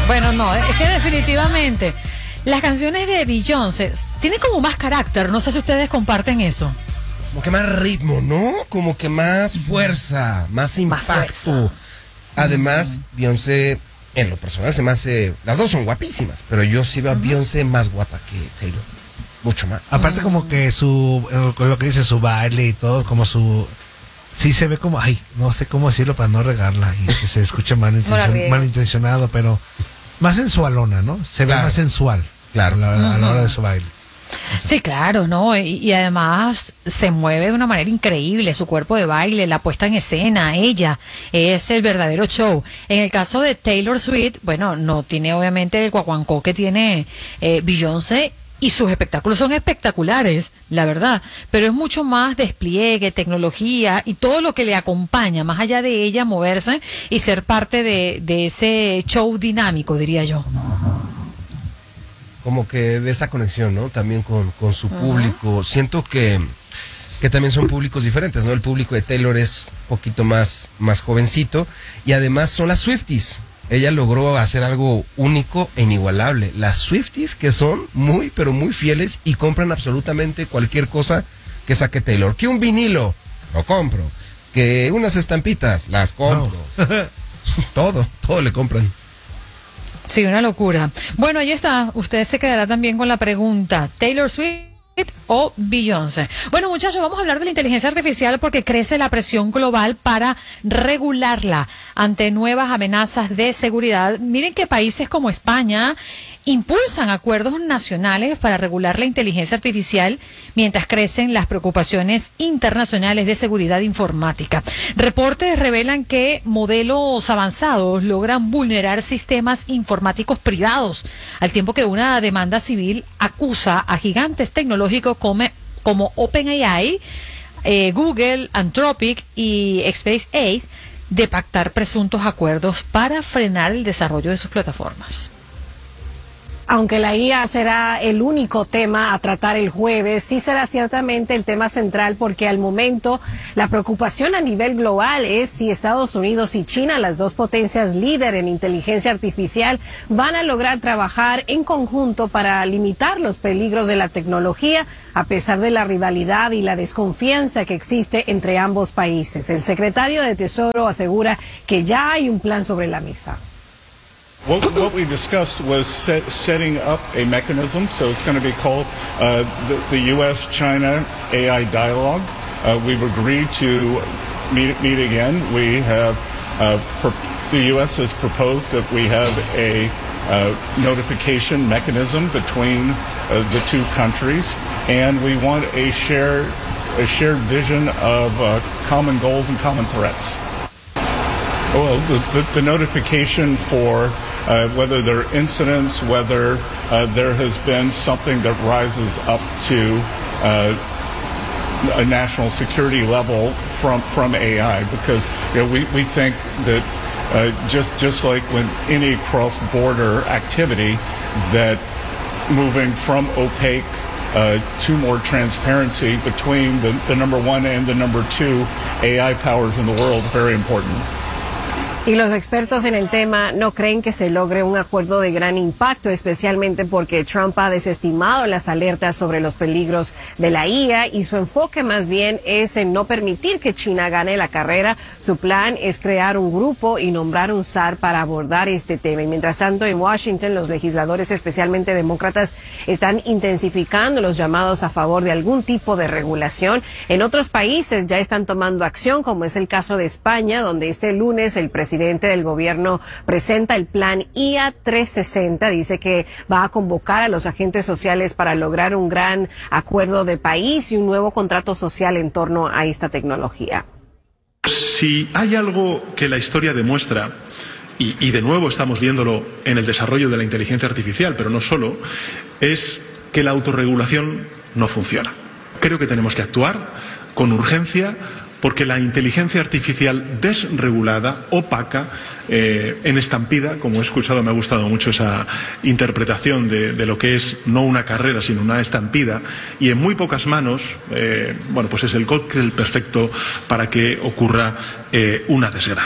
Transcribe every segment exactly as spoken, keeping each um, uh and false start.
Bueno, no, es que definitivamente las canciones de Beyoncé tienen como más carácter, no sé si ustedes comparten eso. Como que más ritmo, ¿no? Como que más fuerza, más impacto. Más Además, mm. Beyoncé, en lo personal, se me hace... Las dos son guapísimas, pero yo sí veo a Beyoncé más guapa que Taylor. Mucho más. Aparte como que su... Lo que dice, su baile y todo, como su... Sí se ve como... Ay, no sé cómo decirlo para no regarla y que se escuche malintencionado, malintencionado, pero... Más sensualona, ¿no? Se ve claro. más sensual. Claro. A la, uh-huh. a la hora de su baile. Sí, claro, ¿no? Y, y además se mueve de una manera increíble, su cuerpo de baile, la puesta en escena, ella es el verdadero show. En el caso de Taylor Swift, bueno, no tiene obviamente el guaguancó que tiene eh, Beyoncé, y sus espectáculos son espectaculares, la verdad, pero es mucho más despliegue, tecnología y todo lo que le acompaña, más allá de ella moverse y ser parte de, de ese show dinámico, diría yo. Como que de esa conexión, ¿no? También con, con su uh-huh. público. Siento que, que también son públicos diferentes, ¿no? El público de Taylor es un poquito más, más jovencito y además son las Swifties. Ella logró hacer algo único e inigualable. Las Swifties que son muy, pero muy fieles y compran absolutamente cualquier cosa que saque Taylor. Que un vinilo, lo compro. Que unas estampitas, las compro. No. todo, todo le compran. Sí, una locura. Bueno, ahí está. Usted se quedará también con la pregunta. ¿Taylor Swift o Beyoncé? Bueno, muchachos, vamos a hablar de la inteligencia artificial porque crece la presión global para regularla ante nuevas amenazas de seguridad. Miren que países como España impulsan acuerdos nacionales para regular la inteligencia artificial mientras crecen las preocupaciones internacionales de seguridad informática. Reportes revelan que modelos avanzados logran vulnerar sistemas informáticos privados, al tiempo que una demanda civil acusa a gigantes tecnológicos como, como OpenAI, eh, Google, Anthropic y SpaceX de pactar presuntos acuerdos para frenar el desarrollo de sus plataformas. Aunque la I A será el único tema a tratar el jueves, sí será ciertamente el tema central porque al momento la preocupación a nivel global es si Estados Unidos y China, las dos potencias líder en inteligencia artificial, van a lograr trabajar en conjunto para limitar los peligros de la tecnología a pesar de la rivalidad y la desconfianza que existe entre ambos países. El secretario de Tesoro asegura que ya hay un plan sobre la mesa. What, what we discussed was set, setting up a mechanism, so it's going to be called uh, the, the U S China A I Dialogue. Uh, we've agreed to meet, meet again. We have, uh, pro- the U S has proposed that we have a uh, notification mechanism between uh, the two countries, and we want a shared, a shared vision of uh, common goals and common threats. Well, the, the, the notification for uh, whether there are incidents, whether uh, there has been something that rises up to uh, a national security level from, from A I, because you know, we, we think that uh, just, just like when any cross-border activity, that moving from opaque Uh, to more transparency between the, the number one and the number two A I powers in the world, very important. Y los expertos en el tema no creen que se logre un acuerdo de gran impacto, especialmente porque Trump ha desestimado las alertas sobre los peligros de la I A y su enfoque más bien es en no permitir que China gane la carrera. Su plan es crear un grupo y nombrar un S A R para abordar este tema. Y mientras tanto, en Washington, los legisladores, especialmente demócratas, están intensificando los llamados a favor de algún tipo de regulación. En otros países ya están tomando acción, como es el caso de España, donde este lunes el presidente El presidente del gobierno presenta el plan I A trescientos sesenta, dice que va a convocar a los agentes sociales para lograr un gran acuerdo de país y un nuevo contrato social en torno a esta tecnología. Si hay algo que la historia demuestra, y, y de nuevo estamos viéndolo en el desarrollo de la inteligencia artificial, pero no solo, es que la autorregulación no funciona. Creo que tenemos que actuar con urgencia, porque la inteligencia artificial desregulada, opaca, eh, en estampida, como he escuchado, me ha gustado mucho esa interpretación de, de lo que es no una carrera, sino una estampida, y en muy pocas manos, eh, bueno, pues es el cóctel perfecto para que ocurra eh, una desgracia.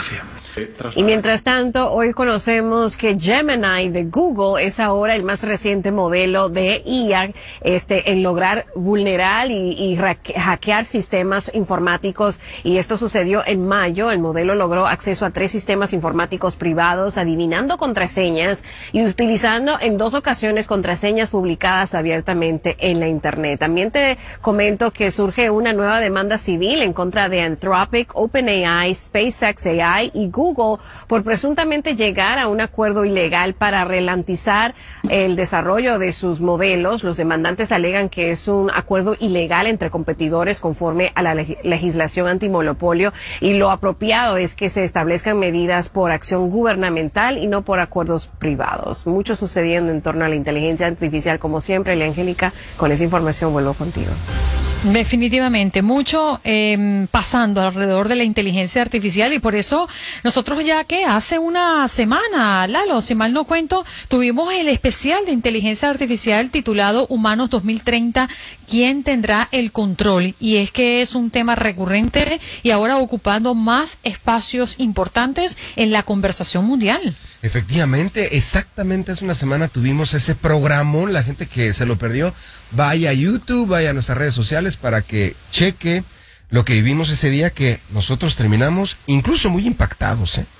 Y mientras tanto, hoy conocemos que Gemini de Google es ahora el más reciente modelo de I A este, en lograr vulnerar y, y hackear sistemas informáticos. Y esto sucedió en mayo. El modelo logró acceso a tres sistemas informáticos privados, adivinando contraseñas y utilizando en dos ocasiones contraseñas publicadas abiertamente en la Internet. También te comento que surge una nueva demanda civil en contra de Anthropic, OpenAI, SpaceX A I y Google por presuntamente llegar a un acuerdo ilegal para ralentizar el desarrollo de sus modelos. Los demandantes alegan que es un acuerdo ilegal entre competidores conforme a la leg- legislación antimonopolio, y lo apropiado es que se establezcan medidas por acción gubernamental y no por acuerdos privados. Mucho sucediendo en torno a la inteligencia artificial, como siempre. Elia Angélica, con esa información vuelvo contigo. Definitivamente, mucho eh, pasando alrededor de la inteligencia artificial, y por eso nosotros ya que hace una semana, Lalo, si mal no cuento, tuvimos el especial de inteligencia artificial titulado Humanos dos mil treinta, ¿quién tendrá el control? Y es que es un tema recurrente y ahora ocupando más espacios importantes en la conversación mundial. Efectivamente, exactamente hace una semana tuvimos ese programón. La gente que se lo perdió, vaya a YouTube, vaya a nuestras redes sociales para que cheque lo que vivimos ese día, que nosotros terminamos incluso muy impactados, ¿eh?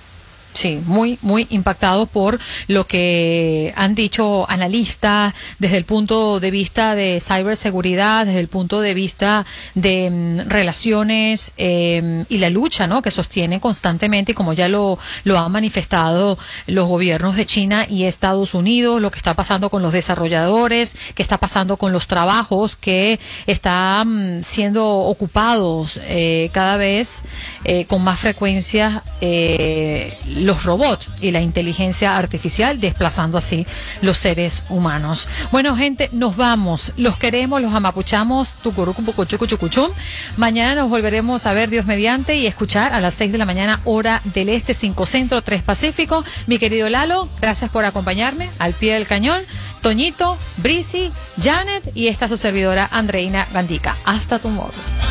Sí, muy, muy impactado por lo que han dicho analistas desde el punto de vista de ciberseguridad, desde el punto de vista de mm, relaciones eh, y la lucha, ¿no?, que sostiene constantemente, y como ya lo, lo han manifestado los gobiernos de China y Estados Unidos, lo que está pasando con los desarrolladores, qué está pasando con los trabajos que están siendo ocupados eh, cada vez eh, con más frecuencia, eh, los robots y la inteligencia artificial, desplazando así los seres humanos. Bueno, gente, nos vamos. Los queremos, los amapuchamos. Tucurucupucuchucuchucuchum. Mañana nos volveremos a ver, Dios mediante, y escuchar a las seis de la mañana, hora del este, cinco centro, tres pacífico. Mi querido Lalo, gracias por acompañarme al pie del cañón. Toñito, Brisi, Janet y esta su servidora Andreina Gandica. Hasta tomorrow.